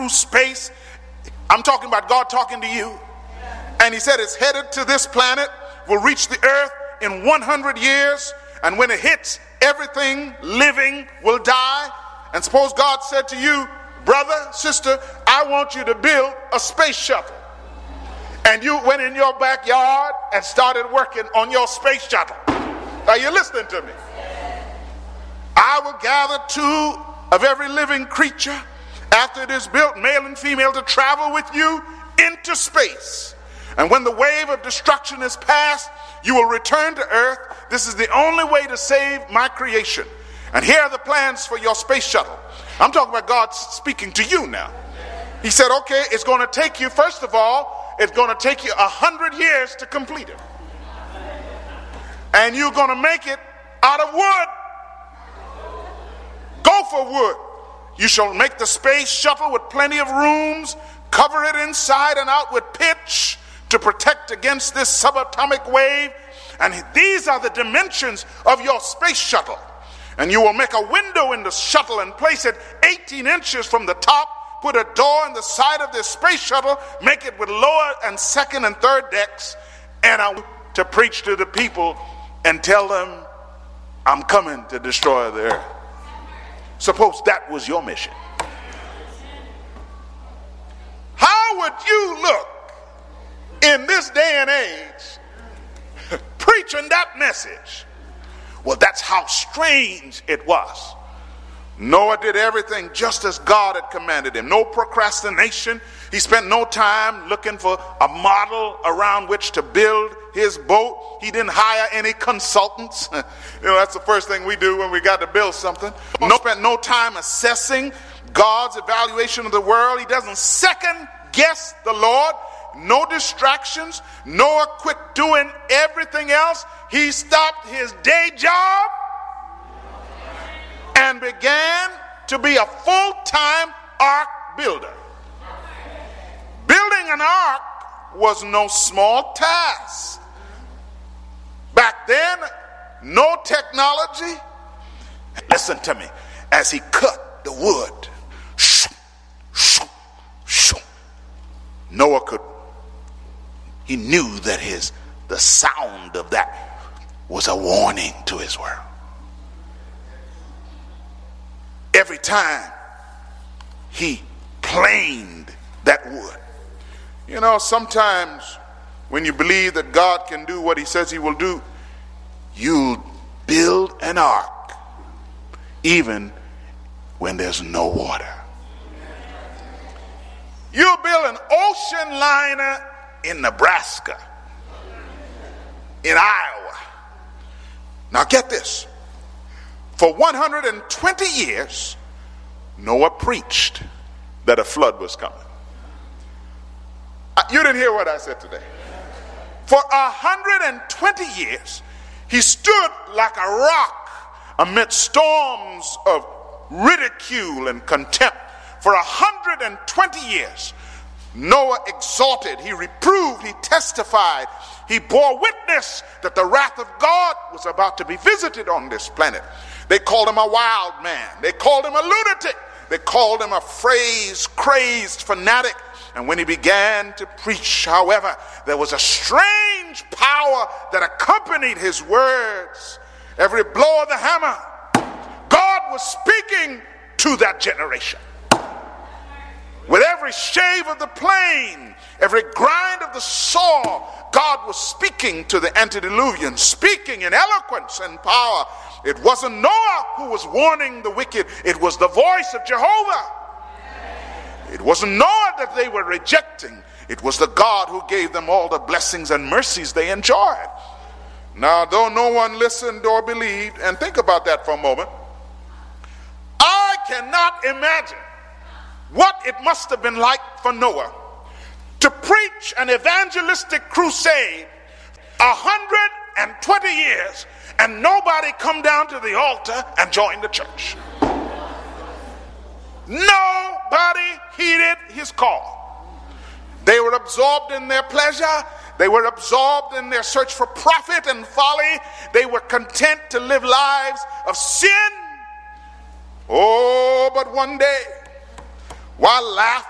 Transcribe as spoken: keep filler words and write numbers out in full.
through space. I'm talking about God talking to you. And he said it's headed to this planet, will reach the earth in one hundred years. And when it hits, everything living will die. And suppose God said to you, brother, sister, I want you to build a space shuttle. And you went in your backyard and started working on your space shuttle. Are you listening to me? I will gather two of every living creature after it is built, male and female, to travel with you into space. And when the wave of destruction is past, you will return to earth. This is the only way to save my creation. And here are the plans for your space shuttle. I'm talking about God speaking to you now. He said, okay, it's going to take you, first of all, it's going to take you a hundred years to complete it. And you're going to make it out of wood. Go for wood. You shall make the space shuttle with plenty of rooms, cover it inside and out with pitch to protect against this subatomic wave. And these are the dimensions of your space shuttle. And you will make a window in the shuttle and place it eighteen inches from the top. Put a door in the side of this space shuttle. Make it with lower and second and third decks. And I want to preach to the people and tell them, I'm coming to destroy the earth. Suppose that was your mission. How would you look in this day and age preaching that message? Well, that's how strange it was. Noah did everything just as God had commanded him. No procrastination. He spent no time looking for a model around which to build his boat. He didn't hire any consultants. You know, that's the first thing we do when we got to build something. No, spent no time assessing God's evaluation of the world. He doesn't second guess the Lord. No distractions. Noah quit doing everything else. He stopped his day job and began to be a full-time ark builder. Building an ark was no small task. Back then, no technology. Listen to me. As he cut the wood, Noah could, he knew that his the sound of that was a warning to his world. Every time he planed that wood. You know, sometimes when you believe that God can do what he says he will do, you build an ark even when there's no water. You build an ocean liner in Nebraska, in Iowa. Now get this. For one hundred twenty years, Noah preached that a flood was coming. You didn't hear what I said today. For one hundred twenty years, he stood like a rock amid storms of ridicule and contempt. For one hundred twenty years, Noah exalted, he reproved, he testified, he bore witness that the wrath of God was about to be visited on this planet. They called him a wild man. They called him a lunatic. They called him a phrase crazed fanatic. And when he began to preach, however, there was a strange power that accompanied his words. Every blow of the hammer, God was speaking to that generation. With every shave of the plane, every grind of the saw, God was speaking to the antediluvians, speaking in eloquence and power. It wasn't Noah who was warning the wicked. It was the voice of Jehovah. It wasn't Noah that they were rejecting. It was the God who gave them all the blessings and mercies they enjoyed. Now, though no one listened or believed, and think about that for a moment, I cannot imagine what it must have been like for Noah to preach an evangelistic crusade a hundred twenty years and nobody come down to the altar and join the church. Nobody heeded his call. They were absorbed in their pleasure. They were absorbed in their search for profit and folly. They were content to live lives of sin. Oh, but one day, while laughing